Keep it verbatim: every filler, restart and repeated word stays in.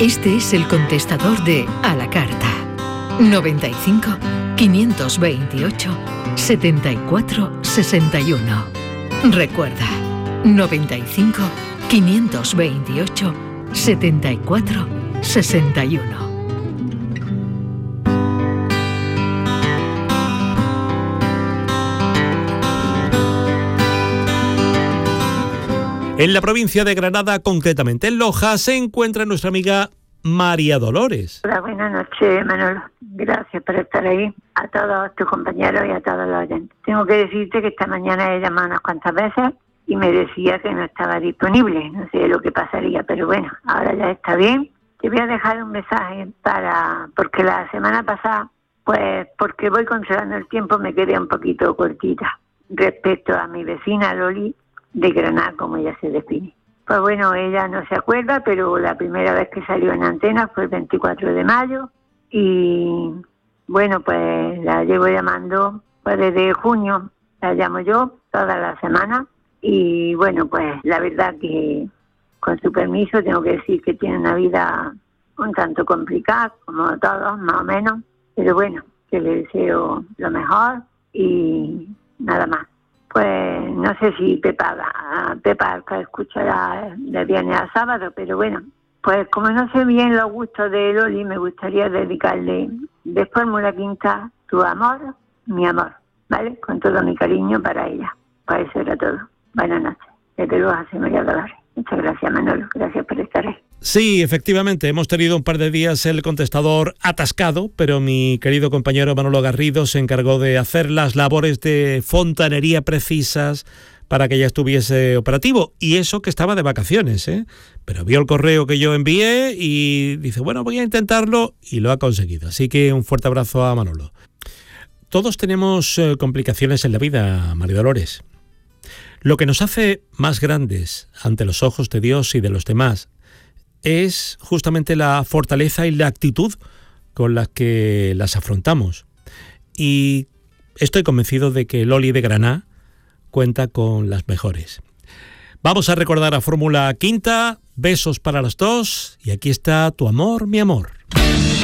Este es el contestador de A la Carta. noventa y cinco, quinientos veintiocho, setenta y cuatro sesenta y uno. Recuerda, noventa y cinco, quinientos veintiocho, setenta y cuatro sesenta y uno. En la provincia de Granada, concretamente en Loja, se encuentra nuestra amiga María Dolores. Hola, buenas noches, Manolo. Gracias por estar ahí. A todos tus compañeros y a todos los oyentes. Tengo que decirte que esta mañana he llamado unas cuantas veces y me decía que no estaba disponible. No sé lo que pasaría, pero bueno, ahora ya está bien. Te voy a dejar un mensaje para... porque la semana pasada, pues porque voy controlando el tiempo, me quedé un poquito cortita respecto a mi vecina Loli de Granada, como ella se define. Pues bueno, ella no se acuerda, pero la primera vez que salió en antena fue el veinticuatro de mayo y bueno, pues la llevo llamando pues desde junio, la llamo yo toda la semana y bueno, pues la verdad que con su permiso tengo que decir que tiene una vida un tanto complicada, como todos, más o menos, pero bueno, que le deseo lo mejor y nada más. Pues no sé si Pepa, Pepa que escuchará de viernes a sábado, pero bueno, pues como no sé bien los gustos de Loli, me gustaría dedicarle de Fórmula Quinta Tu amor, mi amor, ¿vale? Con todo mi cariño para ella. Pues eso era todo. Buenas noches. Desde luego, así María Dolores. Muchas gracias, Manolo. Gracias por estar ahí. Sí, efectivamente, hemos tenido un par de días el contestador atascado, pero mi querido compañero Manolo Garrido se encargó de hacer las labores de fontanería precisas para que ya estuviese operativo, y eso que estaba de vacaciones, ¿eh? Pero vio el correo que yo envié y dice, bueno, voy a intentarlo, y lo ha conseguido. Así que un fuerte abrazo a Manolo. Todos tenemos eh, complicaciones en la vida, María Dolores. Lo que nos hace más grandes ante los ojos de Dios y de los demás es justamente la fortaleza y la actitud con la que las afrontamos. Y estoy convencido de que Loli de Granada cuenta con las mejores. Vamos a recordar a Fórmula Quinta, besos para las dos, y aquí está Tu amor, mi amor.